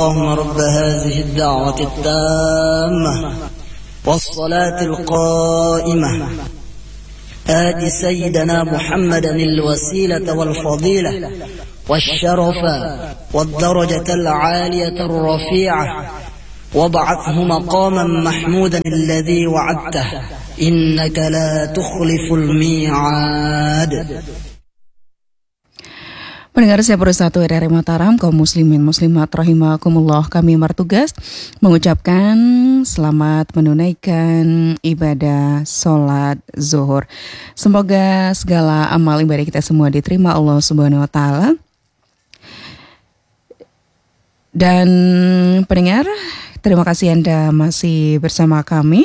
اللهم رب هذه الدعوة التامة والصلاة القائمة آت سيدنا محمدا الوسيلة والفضيلة والشرف والدرجة العالية الرفيعة وابعثه مقاما محمودا الذي وعدته إنك لا تخلف الميعاد. Pendengar saya bersatu RRI Mataram, kaum muslimin muslimat rahimakumullah, kami bertugas mengucapkan selamat menunaikan ibadah sholat zuhur. Semoga segala amal ibadah kita semua diterima Allah Subhanahu wa taala. Dan pendengar, terima kasih Anda masih bersama kami.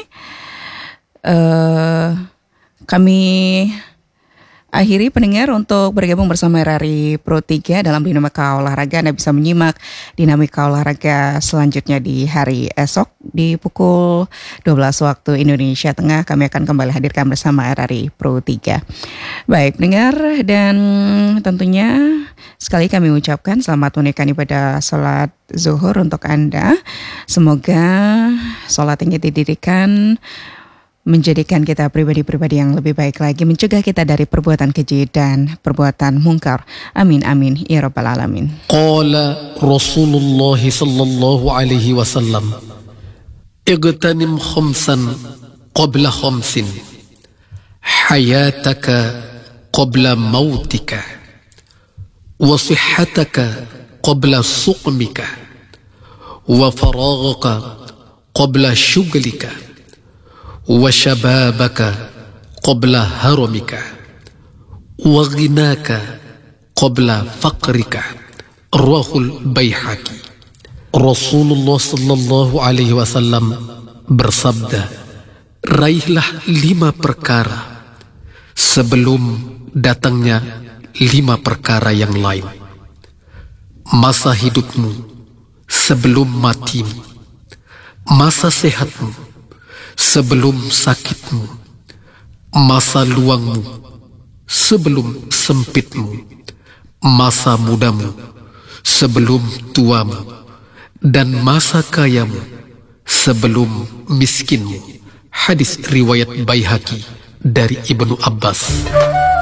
Kami akhiri pendengar untuk bergabung bersama RRI Pro 3 dalam Dinamika Olahraga. Anda bisa menyimak Dinamika Olahraga selanjutnya di hari esok di pukul 12 waktu Indonesia Tengah. Kami akan kembali hadirkan bersama RRI Pro 3. Baik pendengar, dan tentunya sekali kami ucapkan selamat menunaikan ibadah sholat zuhur untuk Anda. Semoga sholat yang didirikan menjadikan kita pribadi-pribadi yang lebih baik lagi, mencegah kita dari perbuatan keji dan perbuatan mungkar. Amin amin ya rabbal alamin. Qala Rasulullah sallallahu alaihi wasallam, igtanim khamsan qabla khamsin, hayataka qabla mautika, wa sihhataka qabla suqmika, wa faraghaka qabla syughlika, wa syababaka qabla haramika, wa ghinaka qabla faqrika. Rawahul Baihaqi. Rasulullah sallallahu alaihi wasallam bersabda, raihlah 5 perkara sebelum datangnya 5 perkara yang lain. Masa hidupmu sebelum matimu, masa sehatmu sebelum sakitmu, masa luangmu sebelum sempitmu, masa mudamu sebelum tuamu, dan masa kayamu sebelum miskinmu. Hadis riwayat Baihaqi dari Ibnu Abbas.